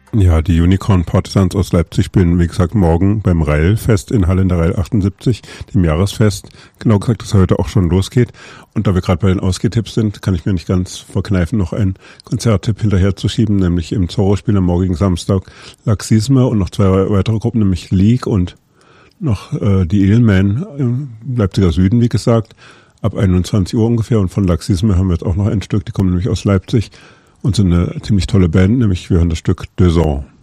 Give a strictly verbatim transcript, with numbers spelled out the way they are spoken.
Ja, die Unicorn Partisans aus Leipzig spielen, wie gesagt, morgen beim Rail-Fest in Halle in der Rail achtundsiebzig, dem Jahresfest. Genau gesagt, das heute auch schon losgeht. Und da wir gerade bei den Ausgehtipps sind, kann ich mir nicht ganz verkneifen, noch einen Konzerttipp hinterherzuschieben, nämlich im Zorro spielen am morgigen Samstag Laxisme und noch zwei weitere Gruppen, nämlich League und noch äh, die Edelman im Leipziger Süden, wie gesagt, ab einundzwanzig Uhr ungefähr. Und von Laxisme haben wir jetzt auch noch ein Stück, die kommen nämlich aus Leipzig und sind eine ziemlich tolle Band, nämlich wir hören das Stück Deux Ans.